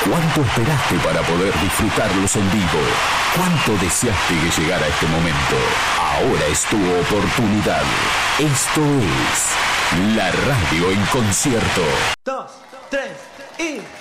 ¿Cuánto esperaste para poder disfrutarlos en vivo? ¿Cuánto deseaste que llegara este momento? Ahora es tu oportunidad. Esto es la radio en concierto. 2, 3 y...